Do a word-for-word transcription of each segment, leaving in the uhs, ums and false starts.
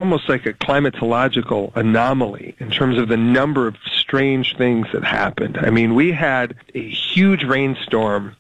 almost like a climatological anomaly in terms of the number of strange things that happened. I mean, we had a huge rainstorm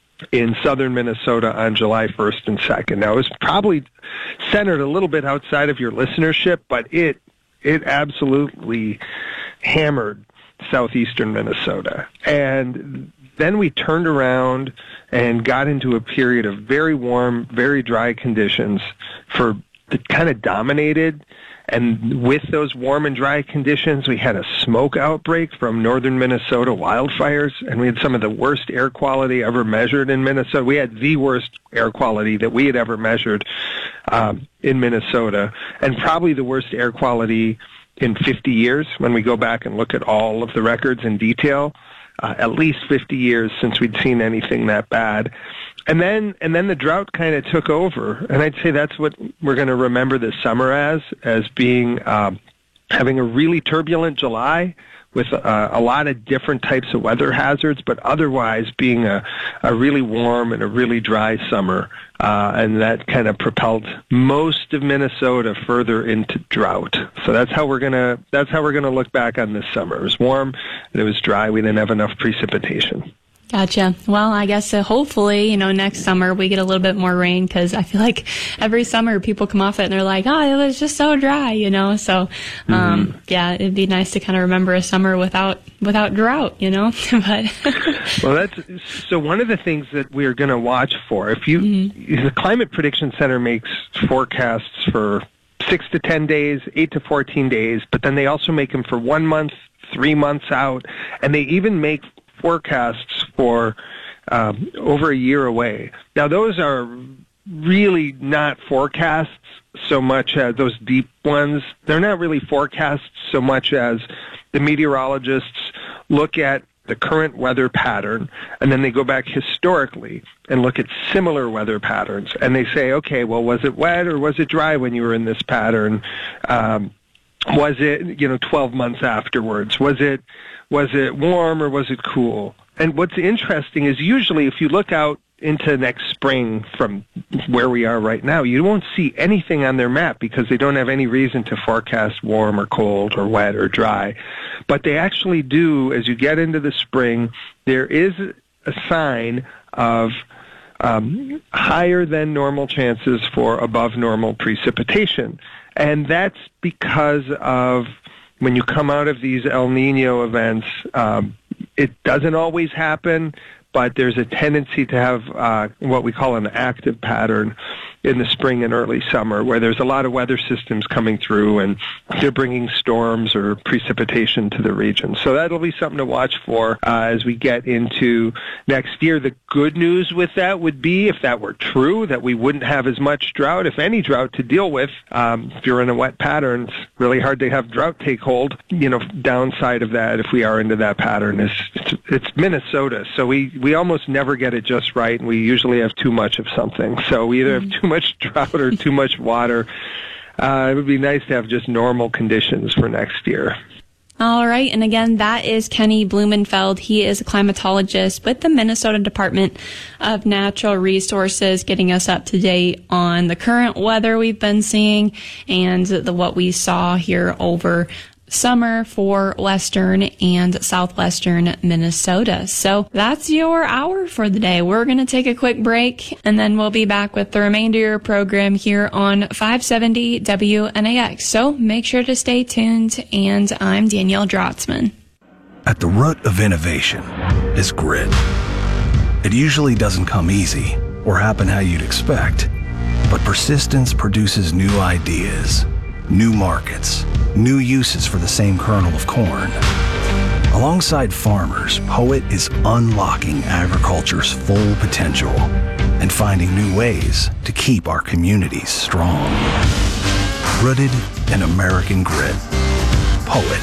in southern Minnesota on July first and second. Now, it was probably centered a little bit outside of your listenership, but it it absolutely hammered southeastern Minnesota. And then we turned around and got into a period of very warm, very dry conditions for that kind of dominated. And with those warm and dry conditions, we had a smoke outbreak from northern Minnesota wildfires, and we had some of the worst air quality ever measured in Minnesota. We had the worst air quality that we had ever measured um, in Minnesota, and probably the worst air quality in fifty years when we go back and look at all of the records in detail. Uh, at least fifty years since we'd seen anything that bad. And then and then the drought kind of took over, and I'd say that's what we're going to remember this summer as, as being um, having a really turbulent July with uh, a lot of different types of weather hazards, but otherwise being a, a really warm and a really dry summer, uh, and that kind of propelled most of Minnesota further into drought. So that's how we're gonna that's how we're gonna look back on this summer. It was warm and it was dry. We didn't have enough precipitation. Gotcha. Well, I guess uh, hopefully, you know, next summer we get a little bit more rain, because I feel like every summer people come off it and they're like, oh, it was just so dry, you know. So, um, mm-hmm. yeah, it'd be nice to kind of remember a summer without without drought, you know. But well, that's so one of the things that we're going to watch for. If you mm-hmm. the Climate Prediction Center makes forecasts for six to ten days, eight to fourteen days, but then they also make them for one month, three months out, and they even make forecasts for um, over a year away. Now, those are really not forecasts so much as those deep ones. They're not really forecasts so much as the meteorologists look at the current weather pattern, and then they go back historically and look at similar weather patterns, and they say, okay, well, was it wet or was it dry when you were in this pattern? Um, was it, you know, twelve months afterwards? Was it was it warm or was it cool? And what's interesting is usually if you look out into next spring from where we are right now, you won't see anything on their map because they don't have any reason to forecast warm or cold or wet or dry. But they actually do, as you get into the spring, there is a sign of um, higher than normal chances for above normal precipitation. And that's because of when you come out of these El Nino events, um, it doesn't always happen, but there's a tendency to have uh, what we call an active pattern in the spring and early summer, where there's a lot of weather systems coming through and they're bringing storms or precipitation to the region. So that'll be something to watch for uh, as we get into next year. The good news with that would be, if that were true, that we wouldn't have as much drought, if any drought, to deal with. Um, if you're in a wet pattern, it's really hard to have drought take hold. You know, downside of that, if we are into that pattern, is it's, it's Minnesota. So we, we almost never get it just right, and we usually have too much of something. So we either have too much much drought or too much water. Uh, it would be nice to have just normal conditions for next year. All right. And again, that is Kenny Blumenfeld. He is a climatologist with the Minnesota Department of Natural Resources, getting us up to date on the current weather we've been seeing and the, what we saw here over summer for western and southwestern Minnesota. So that's your hour for the day. We're going to take a quick break, and then we'll be back with the remainder of your program here on five seventy W N A X. So make sure to stay tuned, and I'm Danielle Drotzman. At the root of innovation is grit. It usually doesn't come easy or happen how you'd expect, but persistence produces new ideas, new markets, new uses for the same kernel of corn. Alongside farmers, Poet is unlocking agriculture's full potential and finding new ways to keep our communities strong. Rooted in American grit. Poet.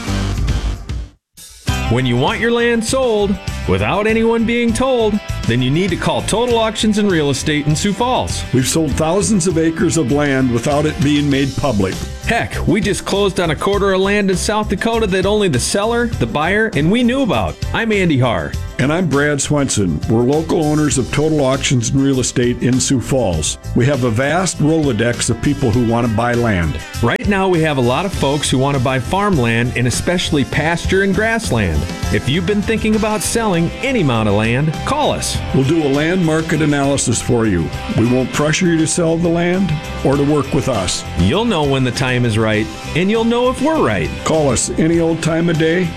When you want your land sold without anyone being told, then you need to call Total Auctions and Real Estate in Sioux Falls. We've sold thousands of acres of land without it being made public. Heck, we just closed on a quarter of land in South Dakota that only the seller, the buyer, and we knew about. I'm Andy Haar. And I'm Brad Swenson. We're local owners of Total Auctions and Real Estate in Sioux Falls. We have a vast Rolodex of people who want to buy land. Right now, we have a lot of folks who want to buy farmland and especially pasture and grassland. If you've been thinking about selling any amount of land, call us. We'll do a land market analysis for you. We won't pressure you to sell the land or to work with us. You'll know when the time is right, and you'll know if we're right. Call us any old time of day,